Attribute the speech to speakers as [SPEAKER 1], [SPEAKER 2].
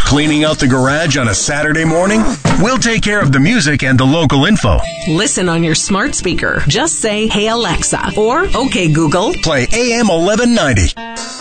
[SPEAKER 1] Cleaning out the garage on a Saturday morning? We'll take care of the music and the local info.
[SPEAKER 2] Listen on your smart speaker. Just say, "Hey Alexa," or "Okay Google,
[SPEAKER 1] Play AM 1190.